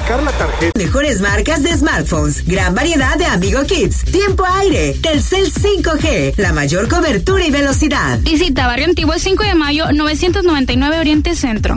sacar la tarjeta. Mejores marcas de smartphones, gran variedad de Amigo Kids, tiempo aire, Telcel 5G, la mayor cobertura y velocidad. Visita Barrio Antiguo el 5 de mayo, 999 Oriente Centro.